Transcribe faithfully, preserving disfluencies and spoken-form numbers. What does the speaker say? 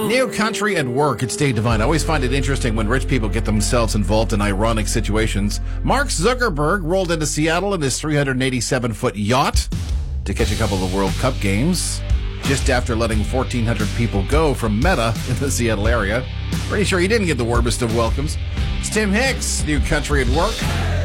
New country at work. It's Dave Devine. I always find it interesting when rich people get themselves involved in ironic situations. Mark Zuckerberg rolled into Seattle in his three hundred eighty-seven foot yacht to catch a couple of World Cup games just after letting fourteen hundred people go from Meta in the Seattle area. Pretty sure he didn't get the warmest of welcomes. It's Tim Hicks, New country at work.